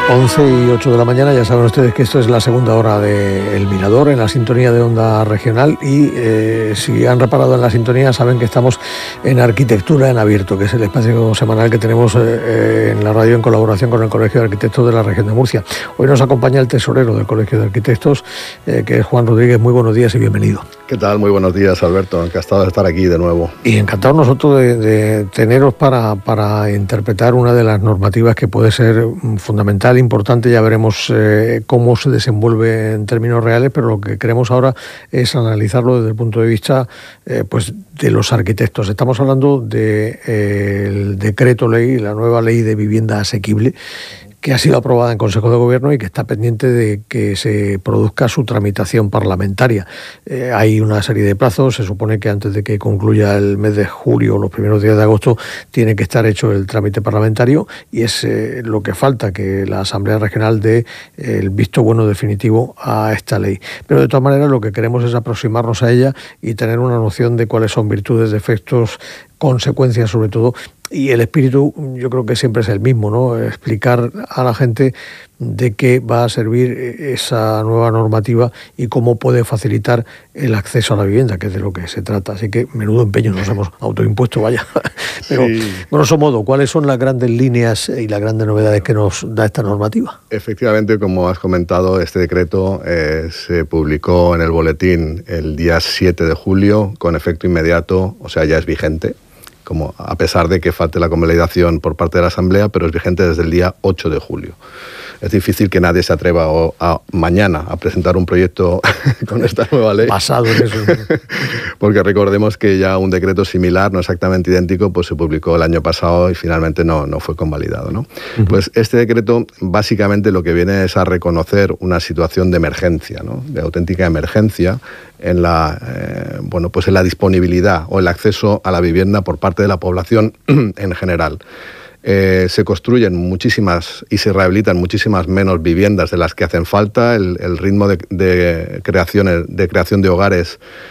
11:08 de la mañana, ya saben ustedes que esto es la segunda hora de El Mirador en la sintonía de Onda Regional y si han reparado en la sintonía saben que estamos en Arquitectura en Abierto, que es el espacio semanal que tenemos en la radio en colaboración con el Colegio de Arquitectos de la región de Murcia. Hoy nos acompaña el tesorero del Colegio de Arquitectos, que es Juan Rodríguez. Muy buenos días y bienvenido. ¿Qué tal? Muy buenos días, Alberto. Encantado de estar aquí de nuevo. Y encantados nosotros de teneros para interpretar una de las normativas que puede ser fundamental, importante. Ya veremos cómo se desenvuelve en términos reales, pero lo que queremos ahora es analizarlo desde el punto de vista pues de los arquitectos. Estamos hablando del decreto ley, la nueva ley de vivienda asequible, que ha sido aprobada en Consejo de Gobierno y que está pendiente de que se produzca su tramitación parlamentaria. Hay una serie de plazos, se supone que antes de que concluya el mes de julio o los primeros días de agosto tiene que estar hecho el trámite parlamentario y es lo que falta, que la Asamblea Regional dé el visto bueno definitivo a esta ley. Pero de todas maneras lo que queremos es aproximarnos a ella y tener una noción de cuáles son virtudes, defectos, consecuencias sobre todo. Y el espíritu yo creo que siempre es el mismo, ¿no? Explicar a la gente de qué va a servir esa nueva normativa y cómo puede facilitar el acceso a la vivienda, que es de lo que se trata. Así que menudo empeño nos hemos autoimpuesto, vaya. Pero, sí, grosso modo, ¿cuáles son las grandes líneas y las grandes novedades que nos da esta normativa? Efectivamente, como has comentado, este decreto se publicó en el boletín el día 7 de julio, con efecto inmediato, o sea, ya es vigente, como a pesar de que falte la convalidación por parte de la Asamblea, pero es vigente desde el día 8 de julio. Es difícil que nadie se atreva mañana a presentar un proyecto con esta nueva ley. Basado en eso. Porque recordemos que ya un decreto similar, no exactamente idéntico, pues se publicó el año pasado y finalmente no fue convalidado, ¿no? Uh-huh. Pues este decreto básicamente lo que viene es a reconocer una situación de emergencia, ¿no? De auténtica emergencia en la disponibilidad o el acceso a la vivienda por parte de la población en general. Se construyen muchísimas y se rehabilitan muchísimas menos viviendas de las que hacen falta. El ritmo de creación de hogares